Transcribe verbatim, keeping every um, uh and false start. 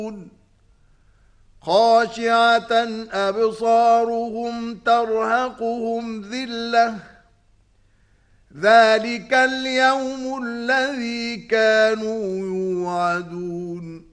خاشعة أبصارهم ترهقهم ذلة ذلك اليوم الذي كانوا يوعدون